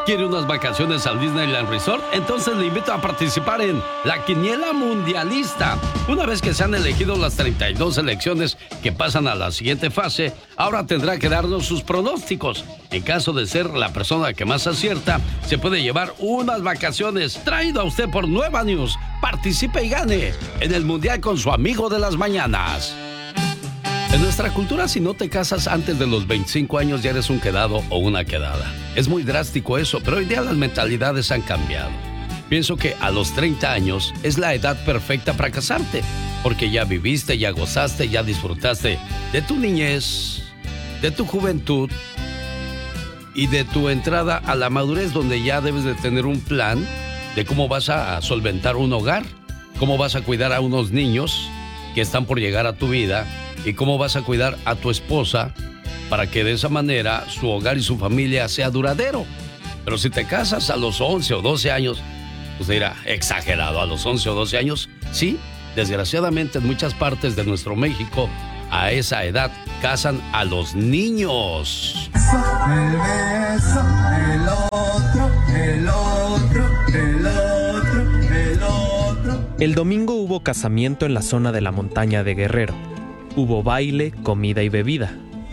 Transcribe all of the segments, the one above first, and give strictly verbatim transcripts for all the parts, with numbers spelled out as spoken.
¿Quiere unas vacaciones al Disneyland Resort? Entonces le invito a participar en la Quiniela Mundialista. Una vez que se han elegido las treinta y dos selecciones que pasan a la siguiente fase, ahora tendrá que darnos sus pronósticos. En caso de ser la persona que más acierta, se puede llevar unas vacaciones traído a usted por Nueva News. Participe y gane en el Mundial con su amigo de las mañanas. En nuestra cultura, si no te casas antes de los veinticinco años, ya eres un quedado o una quedada. Es muy drástico eso, pero hoy día las mentalidades han cambiado. Pienso que a los treinta años es la edad perfecta para casarte, porque ya viviste, ya gozaste, ya disfrutaste de tu niñez, de tu juventud y de tu entrada a la madurez, donde ya debes de tener un plan de cómo vas a solventar un hogar, cómo vas a cuidar a unos niños que están por llegar a tu vida, y cómo vas a cuidar a tu esposa para que de esa manera su hogar y su familia sea duradero. Pero si te casas a los once o doce años, pues dirá, exagerado, a los once o doce años, sí, desgraciadamente en muchas partes de nuestro México, a esa edad casan a los niños. El beso, el otro, el otro, el otro, el otro. El domingo hubo casamiento en la zona de la montaña de Guerrero. Hubo baile, comida y bebida.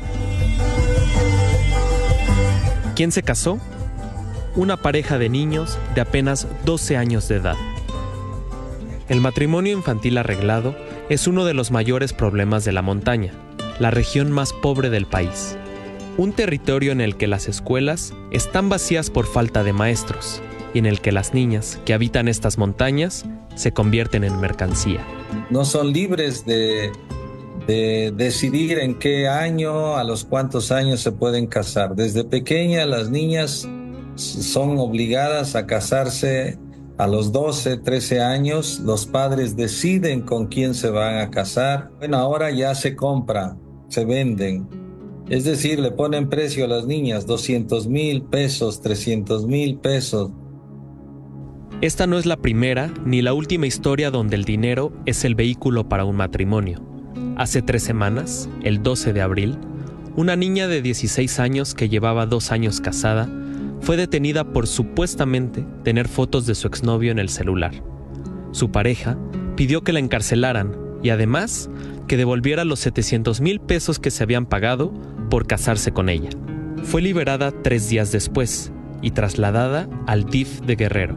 ¿Quién se casó? Una pareja de niños de apenas doce años de edad. El matrimonio infantil arreglado es uno de los mayores problemas de la montaña, la región más pobre del país. Un territorio en el que las escuelas están vacías por falta de maestros y en el que las niñas que habitan estas montañas se convierten en mercancía. No son libres de... de decidir en qué año, a los cuántos años se pueden casar. Desde pequeñas las niñas son obligadas a casarse a los doce, trece años. Los padres deciden con quién se van a casar. Bueno, ahora ya se compra, se venden. Es decir, le ponen precio a las niñas, doscientos mil pesos, trescientos mil pesos. Esta no es la primera ni la última historia donde el dinero es el vehículo para un matrimonio. Hace tres semanas, el doce de abril, una niña de dieciséis años que llevaba dos años casada fue detenida por supuestamente tener fotos de su exnovio en el celular. Su pareja pidió que la encarcelaran y además que devolviera los setecientos mil pesos que se habían pagado por casarse con ella. Fue liberada tres días después y trasladada al D I F de Guerrero.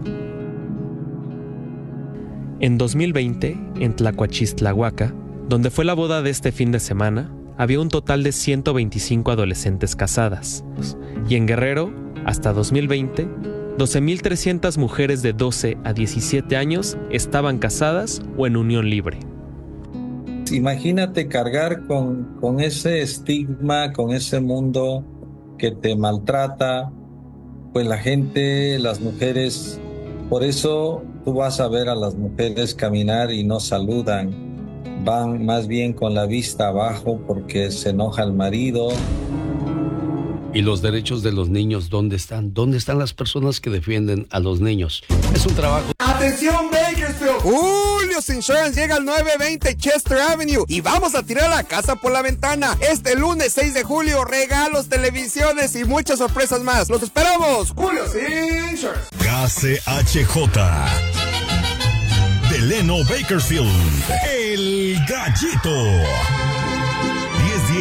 En dos mil veinte, en Tlacuachistlahuaca, donde fue la boda de este fin de semana, había un total de ciento veinticinco adolescentes casadas. Y en Guerrero, hasta dos mil veinte, doce mil trescientas mujeres de doce a diecisiete años estaban casadas o en unión libre. Imagínate cargar con, con ese estigma, con ese mundo que te maltrata, pues la gente, las mujeres, por eso tú vas a ver a las mujeres caminar y no saludan. Van más bien con la vista abajo porque se enoja el marido. ¿Y los derechos de los niños dónde están? ¿Dónde están las personas que defienden a los niños? Es un trabajo... ¡Atención, Bakersfield! Julio's Insurance llega al nueve veinte Chester Avenue y vamos a tirar la casa por la ventana. Este lunes seis de julio, regalos, televisiones y muchas sorpresas más. ¡Los esperamos! Julio's Insurance. K C H J. Delano Bakersfield, el Gallito.